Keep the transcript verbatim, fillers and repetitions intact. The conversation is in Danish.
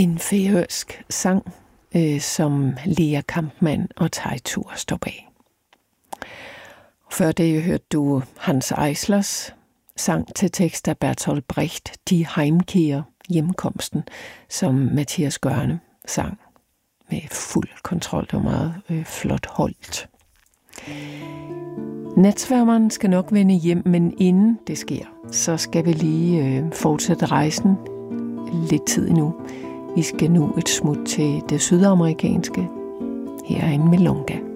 En færøsk sang, øh, som Lea Kampmann og Teitur står bag. Før det hørte du Hans Eislers sang til tekst af Bertolt Brecht, Die Heimkehr, hjemkomsten, som Mathias Gørne sang med fuld kontrol. Det var meget øh, flot holdt. Natsværmeren skal nok vende hjem, men inden det sker, så skal vi lige øh, fortsætte rejsen lidt tid endnu. Vi skal nu et smut til det sydamerikanske. Her er en milonga.